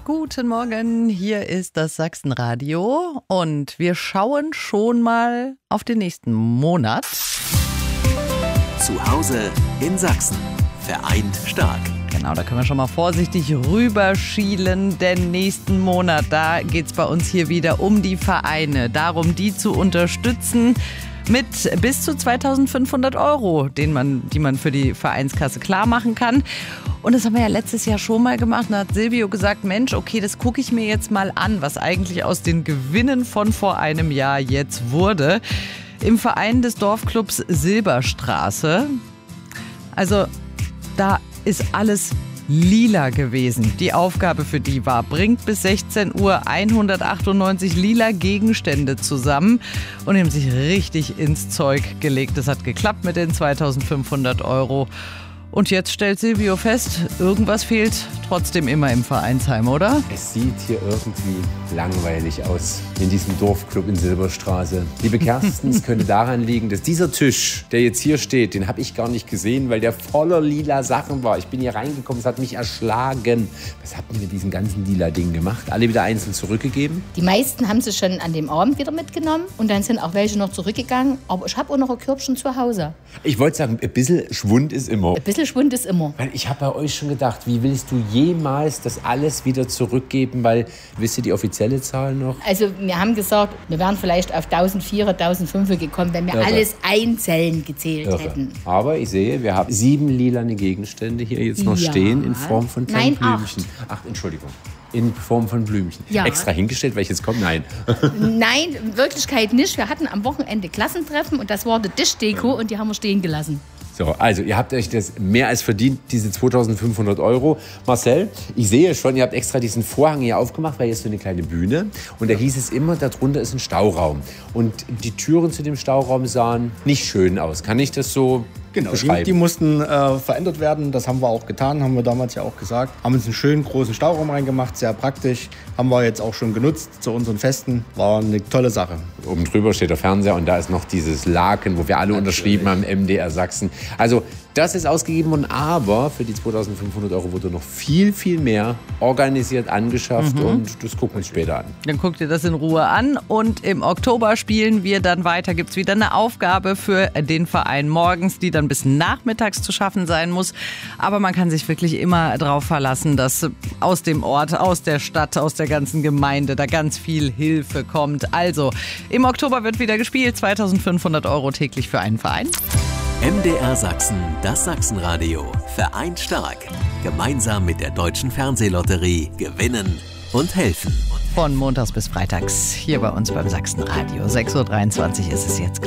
Guten Morgen, hier ist das Sachsenradio und wir schauen schon mal auf den nächsten Monat. Zu Hause in Sachsen. Vereint stark. Genau, da können wir schon mal vorsichtig rüberschielen, denn nächsten Monat, da geht es bei uns hier wieder um die Vereine, darum, die zu unterstützen mit bis zu 2.500 €, die man für die Vereinskasse klar machen kann. Und das haben wir ja letztes Jahr schon mal gemacht. Da hat Silvio gesagt, Mensch, okay, das gucke ich mir jetzt mal an, was eigentlich aus den Gewinnen von vor einem Jahr jetzt wurde. Im Verein des Dorfclubs Silberstraße. Also da ist alles lila gewesen. Die Aufgabe für die war, bringt bis 16 Uhr 198 lila Gegenstände zusammen und haben sich richtig ins Zeug gelegt. Das hat geklappt mit den 2.500 €. Und jetzt stellt Silvio fest, irgendwas fehlt trotzdem immer im Vereinsheim, oder? Es sieht hier irgendwie langweilig aus in diesem Dorfclub in Silberstraße. Liebe Kerstin, es könnte daran liegen, dass dieser Tisch, der jetzt hier steht, den habe ich gar nicht gesehen, weil der voller lila Sachen war. Ich bin hier reingekommen, es hat mich erschlagen. Was habt ihr mit diesen ganzen lila Dingen gemacht? Alle wieder einzeln zurückgegeben? Die meisten haben sie schon an dem Abend wieder mitgenommen und dann sind auch welche noch zurückgegangen. Aber ich habe auch noch ein Körbchen zu Hause. Ich wollte sagen, ein bisschen Schwund ist immer. Ein bisschen Schwund ist immer. Weil ich habe bei euch schon gedacht, wie willst du jemals das alles wieder zurückgeben? Weil, wisst ihr die offizielle Zahl noch? Also wir haben gesagt, wir wären vielleicht auf 1.400, 1.500 gekommen, wenn wir alles einzeln gezählt hätten. Aber ich sehe, wir haben 7 lilane Gegenstände hier jetzt noch stehen in Form von kleinen Blümchen. 8, Entschuldigung. In Form von Blümchen. Ja. Extra hingestellt, weil ich jetzt komme? Nein. Nein, in Wirklichkeit nicht. Wir hatten am Wochenende Klassentreffen und das war die Tischdeko und die haben wir stehen gelassen. So, also ihr habt euch das mehr als verdient, diese 2.500 €. Marcel, ich sehe schon, ihr habt extra diesen Vorhang hier aufgemacht, weil hier ist so eine kleine Bühne. Und da hieß es immer, darunter ist ein Stauraum. Und die Türen zu dem Stauraum sahen nicht schön aus. Kann ich das so beschreiben? Die mussten verändert werden. Das haben wir auch getan, haben wir damals ja auch gesagt. Haben uns einen schönen großen Stauraum reingemacht, sehr praktisch. Haben wir jetzt auch schon genutzt zu unseren Festen. War eine tolle Sache. Oben drüber steht der Fernseher und da ist noch dieses Laken, wo wir alle unterschrieben haben, MDR Sachsen. Also das ist ausgegeben worden, aber für die 2.500 € wurde noch viel, viel mehr organisiert, angeschafft und das gucken wir uns später an. Dann guckt ihr das in Ruhe an und im Oktober spielen wir dann weiter. Gibt es wieder eine Aufgabe für den Verein morgens, die dann bis nachmittags zu schaffen sein muss. Aber man kann sich wirklich immer darauf verlassen, dass aus dem Ort, aus der Stadt, aus der ganzen Gemeinde da ganz viel Hilfe kommt. Also im Oktober wird wieder gespielt, 2.500 € täglich für einen Verein. MDR Sachsen, das Sachsenradio. Vereint stark. Gemeinsam mit der Deutschen Fernsehlotterie gewinnen und helfen. Von montags bis freitags hier bei uns beim Sachsenradio. 6.23 Uhr ist es jetzt.